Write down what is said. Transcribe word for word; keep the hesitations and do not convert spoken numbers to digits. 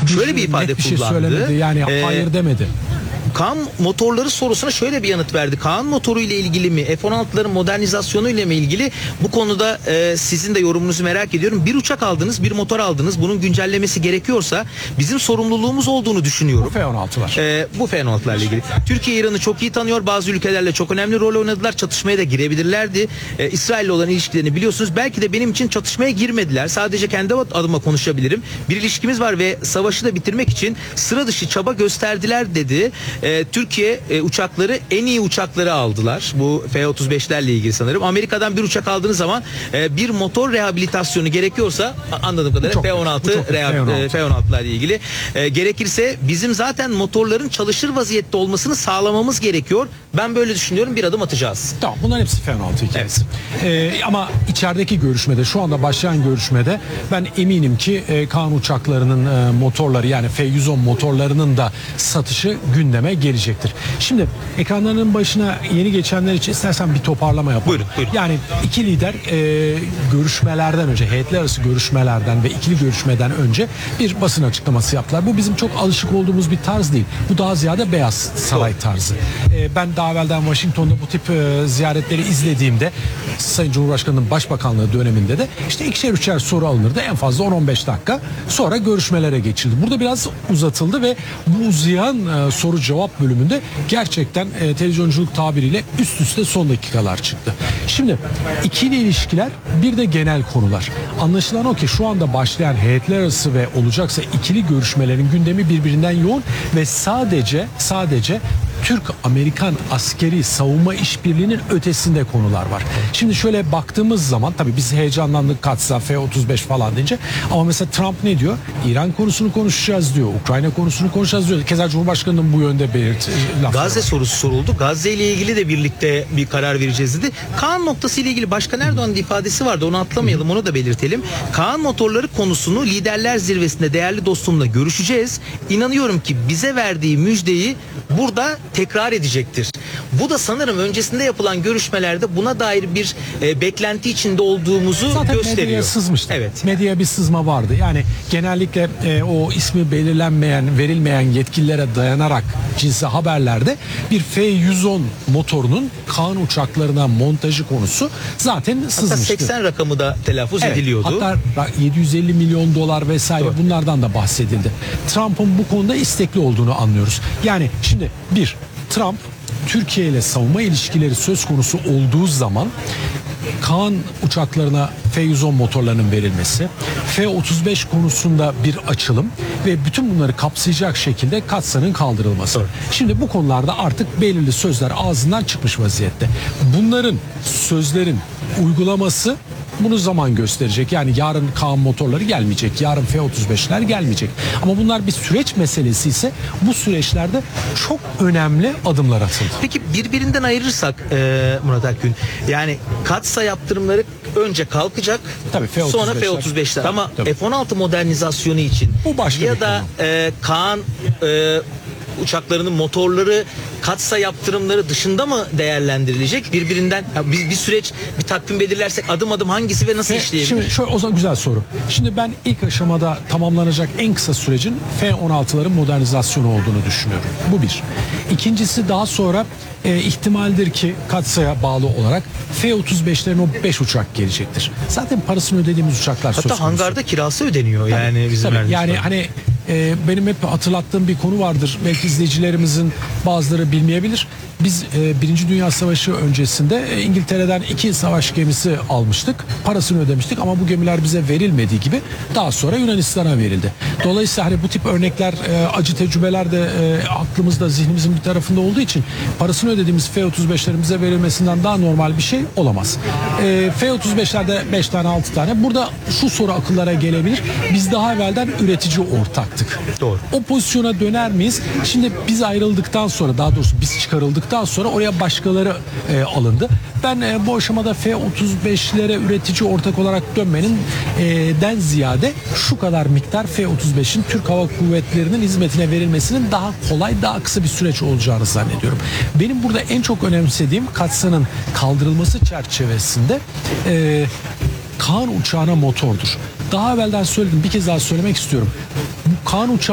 şöyle bir ifade net bir şey kullandı. söylemedi. Yani Ee, hayır demedi. Kaan motorları sorusuna şöyle bir yanıt verdi. Kaan motoru ile ilgili mi, F on altıların modernizasyonu ile mi ilgili, bu konuda e, sizin de yorumunuzu merak ediyorum. Bir uçak aldınız, bir motor aldınız. Bunun güncellemesi gerekiyorsa bizim sorumluluğumuz olduğunu düşünüyorum. Bu F on altılar. E, bu F on altılarla ilgili. Türkiye İran'ı çok iyi tanıyor. Bazı ülkelerle çok önemli rol oynadılar. Çatışmaya da girebilirlerdi. E, İsrail'le olan ilişkilerini biliyorsunuz. Belki de benim için çatışmaya girmediler. Sadece kendi adıma konuşabilirim. Bir ilişkimiz var ve savaşı da bitirmek için sıra dışı çaba gösterdiler dedi. E, Türkiye e, uçakları en iyi uçakları aldılar. Bu F otuz beşlerle ilgili sanırım. Amerika'dan bir uçak aldığınız zaman e, bir motor rehabilitasyonu gerekiyorsa, anladığım kadarıyla F on altı F on altılarla ilgili e, gerekirse bizim zaten motorların çalışır vaziyette olmasını sağlamamız gerekiyor. Ben böyle düşünüyorum. Bir adım atacağız. Tamam, bunların hepsi F on altı hikayesi. Evet. Ee, ama içerideki görüşmede, şu anda başlayan görüşmede ben eminim ki e, Kaan uçaklarının e, motorları, yani F yüz on motorlarının da satışı gündeme gelecektir. Şimdi ekranlarının başına yeni geçenler için istersen bir toparlama yapalım. Buyurun, buyurun. Yani iki lider e, görüşmelerden önce, heyetler arası görüşmelerden ve ikili görüşmeden önce bir basın açıklaması yaptılar. Bu bizim çok alışık olduğumuz bir tarz değil. Bu daha ziyade Beyaz Saray Doğru. tarzı. E, ben daha evvelden Washington'da bu tip e, ziyaretleri izlediğimde, Sayın Cumhurbaşkanı'nın başbakanlığı döneminde de işte ikişer üçer soru alınırdı. En fazla on on beş dakika. Sonra görüşmelere geçildi. Burada biraz uzatıldı ve bu uzayan e, soru cevap bölümünde gerçekten e, televizyonculuk tabiriyle üst üste son dakikalar çıktı. Şimdi ikili ilişkiler, bir de genel konular. Anlaşılan o ki şu anda başlayan heyetler arası ve olacaksa ikili görüşmelerin gündemi birbirinden yoğun ve sadece sadece Türk-Amerikan askeri savunma işbirliğinin ötesinde konular var. Şimdi şöyle baktığımız zaman tabii biz heyecanlandık, Katsa, F otuz beş falan deyince, ama mesela Trump ne diyor? İran konusunu konuşacağız diyor. Ukrayna konusunu konuşacağız diyor. Keza Cumhurbaşkanı'nın bu yönde belirtti. Gazze sorusu soruldu. Gazze ile ilgili de birlikte bir karar vereceğiz dedi. Kaan noktası ile ilgili Başkan Erdoğan'ın ifadesi vardı. Onu atlamayalım, onu da belirtelim. Kaan motorları konusunu liderler zirvesinde değerli dostumla görüşeceğiz. İnanıyorum ki bize verdiği müjdeyi burada tekrar edecektir. Bu da sanırım öncesinde yapılan görüşmelerde buna dair bir e, beklenti içinde olduğumuzu zaten gösteriyor. medyaya sızmıştı. Evet. Medyaya bir sızma vardı. Yani genellikle e, o ismi belirlenmeyen, verilmeyen yetkililere dayanarak cinsi haberlerde bir F yüz on motorunun Kaan uçaklarına montajı konusu zaten sızmıştı. Hatta seksen rakamı da telaffuz Evet, ediliyordu. hatta yedi yüz elli milyon dolar vesaire, Doğru. bunlardan da bahsedildi. Trump'ın bu konuda istekli olduğunu anlıyoruz. Yani şimdi bir, Trump Türkiye ile savunma ilişkileri söz konusu olduğu zaman Kaan uçaklarına F yüz on motorlarının verilmesi, F otuz beş konusunda bir açılım ve bütün bunları kapsayacak şekilde Katsa'nın kaldırılması. Evet. Şimdi bu konularda artık belirli sözler ağzından çıkmış vaziyette. Bunların, sözlerin uygulaması bunu zaman gösterecek. Yani yarın Kaan motorları gelmeyecek. Yarın F otuz beşler gelmeyecek. Ama bunlar bir süreç meselesi ise bu süreçlerde çok önemli adımlar atıldı. Peki birbirinden ayırırsak e, Murat Akgün, yani Katsa yaptırımları önce kalkacak, Tabii, F otuz beşler. sonra F otuz beşler, ama Tabii. F on altı modernizasyonu için Bu başka ya bir da konu. e, Kaan e, uçaklarının motorları Katsa yaptırımları dışında mı değerlendirilecek? Birbirinden ya biz bir süreç, bir takvim belirlersek adım adım hangisi ve nasıl Ve işleyebilir? Şimdi şöyle, o zaman güzel soru. Şimdi ben ilk aşamada tamamlanacak en kısa sürecin F on altıların modernizasyonu olduğunu düşünüyorum. Bu bir. İkincisi, daha sonra e, ihtimaldir ki Katsa'ya bağlı olarak F otuz beşlerin o beş uçak gelecektir. Zaten parasını ödediğimiz uçaklar söz Hatta konusu. hangarda kirası ödeniyor Tabii, yani bizim tabii. verdiğimiz Yani para. hani e, benim hep hatırlattığım bir konu vardır. Belki izleyicilerimizin bazıları bilmeyebilir. Biz e, Birinci Dünya Savaşı öncesinde e, İngiltere'den iki savaş gemisi almıştık. Parasını ödemiştik ama bu gemiler bize verilmediği gibi daha sonra Yunanistan'a verildi. Dolayısıyla hani bu tip örnekler, e, acı tecrübeler de e, aklımızda, zihnimizin bir tarafında olduğu için parasını ödediğimiz F otuz beşlerin bize verilmesinden daha normal bir şey olamaz. E, F otuz beşlerde beş tane altı tane. Burada şu soru akıllara gelebilir. Biz daha evvelden üretici ortaktık. Doğru. O pozisyona döner miyiz? Şimdi biz ayrıldıktan sonra, daha doğrusu biz çıkarıldık daha sonra oraya başkaları e, alındı. Ben e, bu aşamada F otuz beşlere üretici ortak olarak dönmenin e, den ziyade şu kadar miktar F otuz beşin Türk Hava Kuvvetleri'nin hizmetine verilmesinin daha kolay, daha kısa bir süreç olacağını zannediyorum. Benim burada en çok önemsediğim Katsa'nın kaldırılması çerçevesinde e, Kaan uçağına motordur. Daha evvelden söyledim, bir kez daha söylemek istiyorum. Bu Kaan uçağı